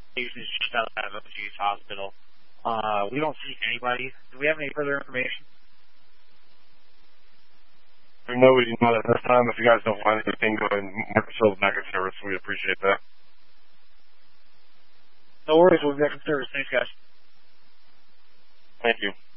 Patient is just outside of OG's hospital. We don't see anybody. Do we have any further information? No, we didn't know that this time. If you guys don't find anything, go ahead and mark yourselves back in service. We'd appreciate that. No worries. We'll be back in service. Thanks, guys. Thank you.